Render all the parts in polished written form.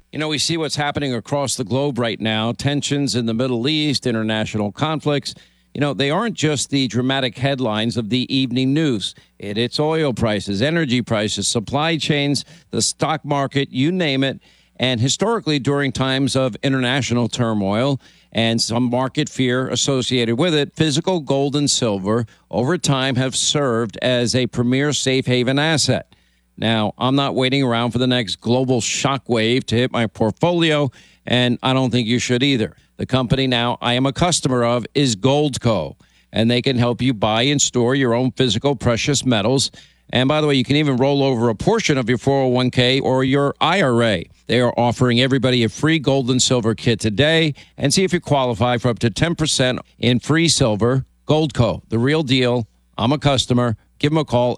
You know, we see what's happening across the globe right now, tensions in the Middle East, international conflicts. You know, they aren't just the dramatic headlines of the evening news. It's oil prices, energy prices, supply chains, the stock market, you name it. And historically, during times of international turmoil and some market fear associated with it, physical gold and silver over time have served as a premier safe haven asset. Now, I'm not waiting around for the next global shockwave to hit my portfolio, and I don't think you should either. The company now I am a customer of is Goldco, and they can help you buy and store your own physical precious metals. And by the way, you can even roll over a portion of your 401k or your IRA. They are offering everybody a free gold and silver kit today, and see if you qualify for up to 10% in free silver. Goldco, the real deal. I'm a customer. Give them a call,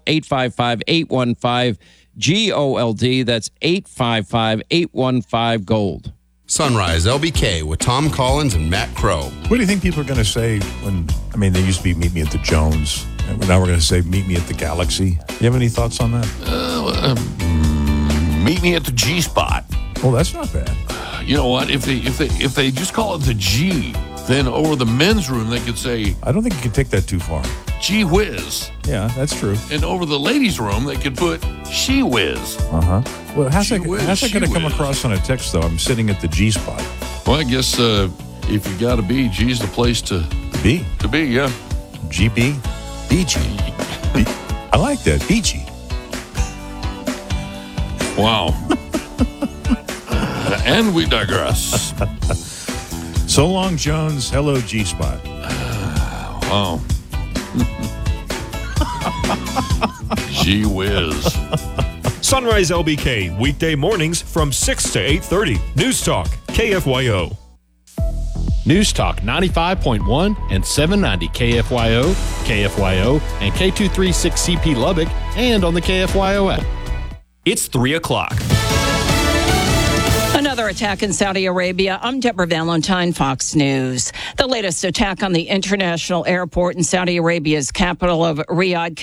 855-815-GOLD. That's 855-815-GOLD. Sunrise LBK with Tom Collins and Matt Crow. What do you think people are going to say when, they used to be meet me at the Jones, and now we're going to say meet me at the Galaxy. You have any thoughts on that? Meet me at the G-Spot. Well, that's not bad. You know what? If they just call it the G, then over the men's room they could say, I don't think you can take that too far. Gee whiz. Yeah, that's true. And over the ladies' room they could put she whiz. Well, how's that going to come across on a text, though? I'm sitting at the G-Spot. Well, I guess if you got to be, G's the place to be. To be, yeah. GB? BG. I like that. BG. Wow. And we digress. So long, Jones. Hello, G-Spot. Wow. Gee whiz. Sunrise LBK, weekday mornings from 6 to 8:30. News Talk, KFYO. News Talk 95.1 and 790 KFYO, KFYO, and K236CP Lubbock, and on the KFYO app. It's 3 o'clock. Another attack in Saudi Arabia. I'm Deborah Valentine, Fox News. The latest attack on the international airport in Saudi Arabia's capital of Riyadh